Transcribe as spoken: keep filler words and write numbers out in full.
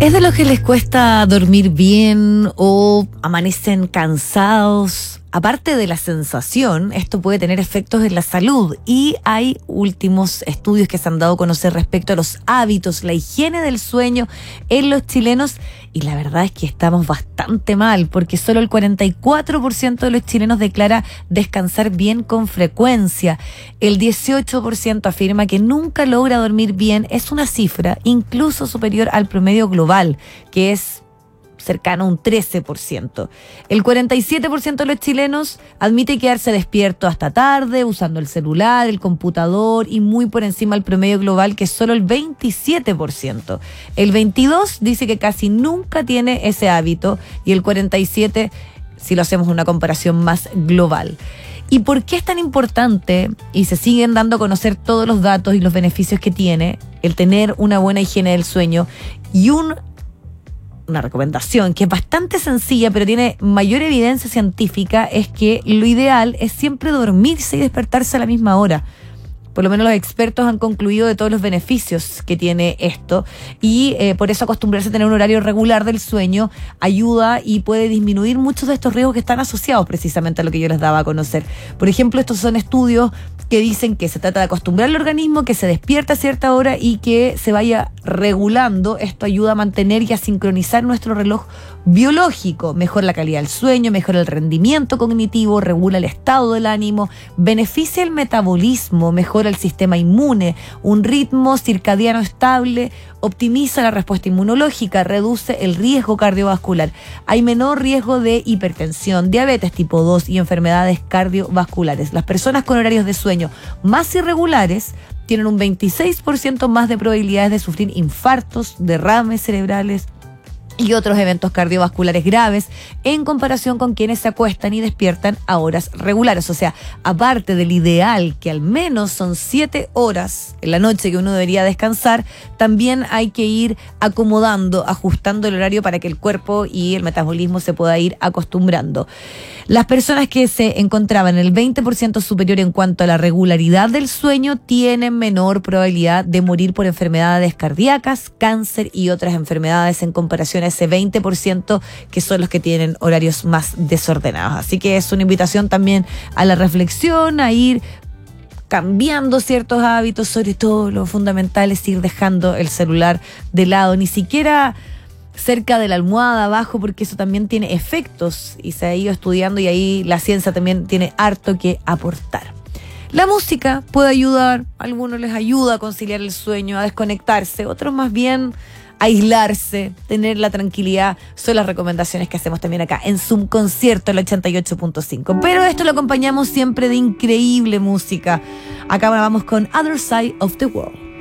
¿Es de los que les cuesta dormir bien o amanecen cansados? Aparte de la sensación, esto puede tener efectos en la salud y hay últimos estudios que se han dado a conocer respecto a los hábitos, la higiene del sueño en los chilenos, y la verdad es que estamos bastante mal porque solo el cuarenta y cuatro por ciento de los chilenos declara descansar bien con frecuencia. El dieciocho por ciento afirma que nunca logra dormir bien. Es una cifra incluso superior al promedio global, que es cercano a un trece por ciento. El cuarenta y siete por ciento de los chilenos admite quedarse despierto hasta tarde, usando el celular, el computador, y muy por encima del promedio global, que es solo el veintisiete por ciento. El veintidós por ciento dice que casi nunca tiene ese hábito, y el cuarenta y siete por ciento si lo hacemos una comparación más global. ¿Y por qué es tan importante? Y se siguen dando a conocer todos los datos y los beneficios que tiene el tener una buena higiene del sueño, y un una recomendación que es bastante sencilla pero tiene mayor evidencia científica, es que lo ideal es siempre dormirse y despertarse a la misma hora. Por lo menos los expertos han concluido de todos los beneficios que tiene esto, y eh, por eso acostumbrarse a tener un horario regular del sueño ayuda y puede disminuir muchos de estos riesgos que están asociados precisamente a lo que yo les daba a conocer. Por ejemplo, estos son estudios que dicen que se trata de acostumbrar al organismo, que se despierta a cierta hora y que se vaya regulando. Esto ayuda a mantener y a sincronizar nuestro reloj biológico, mejora la calidad del sueño, mejora el rendimiento cognitivo, regula el estado del ánimo, beneficia el metabolismo, mejora el sistema inmune, un ritmo circadiano estable, optimiza la respuesta inmunológica, reduce el riesgo cardiovascular. Hay menor riesgo de hipertensión, diabetes tipo dos y enfermedades cardiovasculares. Las personas con horarios de sueño más irregulares tienen un veintiséis por ciento más de probabilidades de sufrir infartos, derrames cerebrales y otros eventos cardiovasculares graves en comparación con quienes se acuestan y despiertan a horas regulares. O sea, aparte del ideal, que al menos son siete horas en la noche que uno debería descansar, también hay que ir acomodando, ajustando el horario para que el cuerpo y el metabolismo se pueda ir acostumbrando. Las personas que se encontraban en el veinte por ciento superior en cuanto a la regularidad del sueño tienen menor probabilidad de morir por enfermedades cardíacas, cáncer y otras enfermedades en comparación a ese veinte por ciento que son los que tienen horarios más desordenados. Así que es una invitación también a la reflexión, a ir cambiando ciertos hábitos, sobre todo lo fundamental es ir dejando el celular de lado, ni siquiera cerca de la almohada, abajo, porque eso también tiene efectos y se ha ido estudiando, y ahí la ciencia también tiene harto que aportar. La música puede ayudar, a algunos les ayuda a conciliar el sueño, a desconectarse, otros más bien a aislarse, tener la tranquilidad. Son las recomendaciones que hacemos también acá en Zoom Concierto, el ochenta y ocho punto cinco. Pero esto lo acompañamos siempre de increíble música. Acá vamos con Other Side of the World.